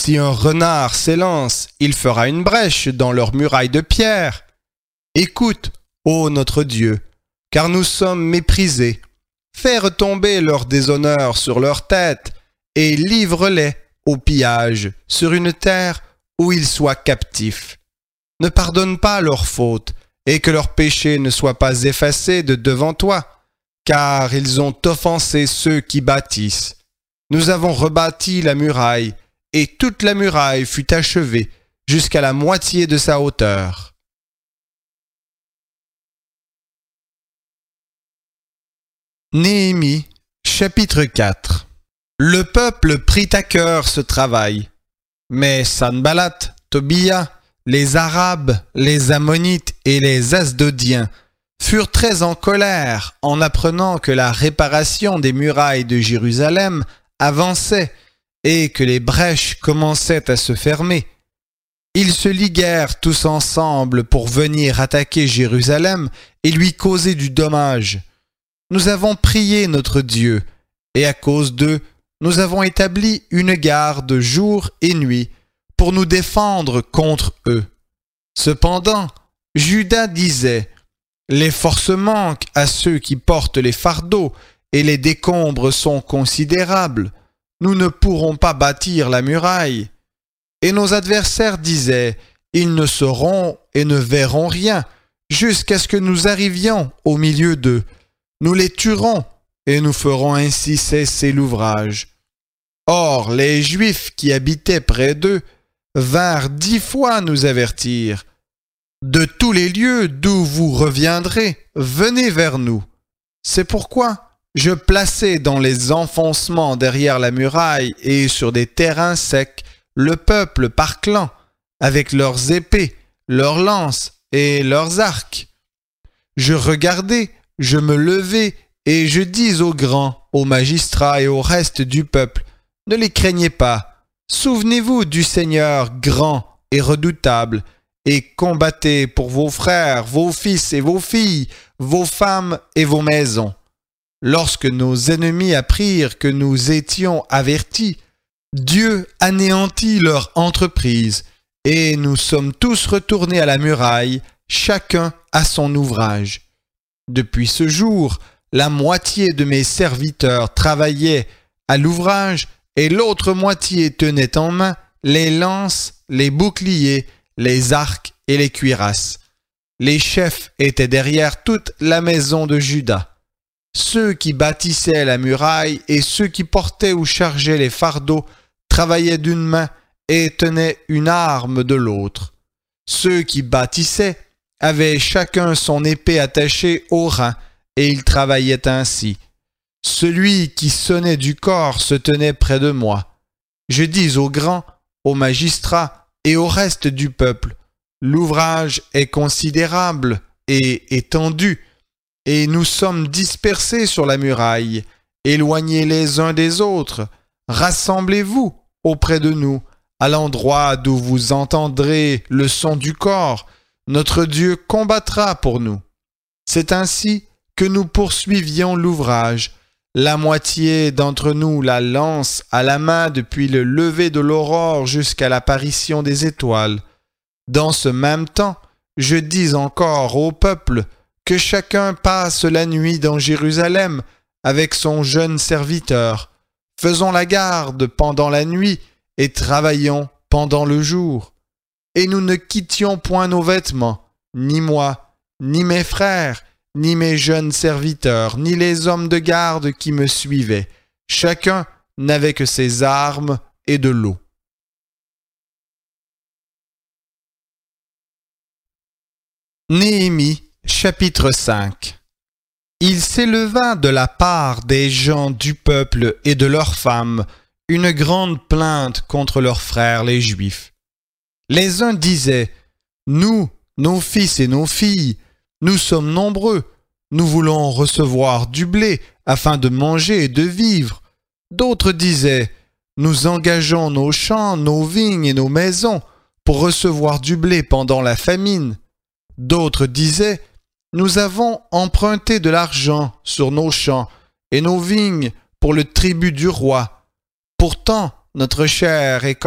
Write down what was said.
Si un renard s'élance, il fera une brèche dans leurs murailles de pierre. Écoute, ô notre Dieu, car nous sommes méprisés. Fais retomber leur déshonneur sur leur tête et livre-les au pillage sur une terre où ils soient captifs. Ne pardonne pas leurs fautes et que leurs péchés ne soient pas effacés de devant toi, car ils ont offensé ceux qui bâtissent. Nous avons rebâti la muraille, et toute la muraille fut achevée jusqu'à la moitié de sa hauteur. Néhémie, chapitre 4. Le peuple prit à cœur ce travail, mais Sanballat, Tobia, les Arabes, les Ammonites et les Asdodiens furent très en colère en apprenant que la réparation des murailles de Jérusalem avançait et que les brèches commençaient à se fermer. Ils se liguèrent tous ensemble pour venir attaquer Jérusalem et lui causer du dommage. Nous avons prié notre Dieu, et à cause d'eux, nous avons établi une garde jour et nuit pour nous défendre contre eux. Cependant, Juda disait, « Les forces manquent à ceux qui portent les fardeaux, et les décombres sont considérables. Nous ne pourrons pas bâtir la muraille. » Et nos adversaires disaient, « Ils ne sauront et ne verront rien, jusqu'à ce que nous arrivions au milieu d'eux. Nous les tuerons, et nous ferons ainsi cesser l'ouvrage. » Or, les Juifs qui habitaient près d'eux vinrent 10 fois nous avertir. « De tous les lieux d'où vous reviendrez, venez vers nous. » C'est pourquoi je plaçai dans les enfoncements derrière la muraille et sur des terrains secs le peuple par clans, avec leurs épées, leurs lances et leurs arcs. Je regardai, je me levai, et je dis aux grands, aux magistrats et au reste du peuple, ne les craignez pas, souvenez-vous du Seigneur grand et redoutable, et combattez pour vos frères, vos fils et vos filles, vos femmes et vos maisons. Lorsque nos ennemis apprirent que nous étions avertis, Dieu anéantit leur entreprise, et nous sommes tous retournés à la muraille, chacun à son ouvrage. Depuis ce jour, la moitié de mes serviteurs travaillaient à l'ouvrage et l'autre moitié tenait en main les lances, les boucliers, les arcs et les cuirasses. Les chefs étaient derrière toute la maison de Juda. Ceux qui bâtissaient la muraille et ceux qui portaient ou chargeaient les fardeaux travaillaient d'une main et tenaient une arme de l'autre. Ceux qui bâtissaient avaient chacun son épée attachée au rein, et ils travaillaient ainsi. Celui qui sonnait du cor se tenait près de moi. Je dis aux grands, aux magistrats et au reste du peuple, l'ouvrage est considérable et étendu, et nous sommes dispersés sur la muraille, éloignés les uns des autres. Rassemblez-vous auprès de nous, à l'endroit d'où vous entendrez le son du cor. Notre Dieu combattra pour nous. C'est ainsi que nous poursuivions l'ouvrage. La moitié d'entre nous la lance à la main depuis le lever de l'aurore jusqu'à l'apparition des étoiles. Dans ce même temps, je dis encore au peuple que chacun passe la nuit dans Jérusalem avec son jeune serviteur. Faisons la garde pendant la nuit et travaillons pendant le jour. Et nous ne quittions point nos vêtements, ni moi, ni mes frères, ni mes jeunes serviteurs, ni les hommes de garde qui me suivaient. Chacun n'avait que ses armes et de l'eau. Néhémie, chapitre 5. Il s'éleva de la part des gens du peuple et de leurs femmes une grande plainte contre leurs frères les Juifs. Les uns disaient, « Nous, nos fils et nos filles, nous sommes nombreux, nous voulons recevoir du blé afin de manger et de vivre. » D'autres disaient, « Nous engageons nos champs, nos vignes et nos maisons pour recevoir du blé pendant la famine. » D'autres disaient, « Nous avons emprunté de l'argent sur nos champs et nos vignes pour le tribut du roi. Pourtant, notre chair est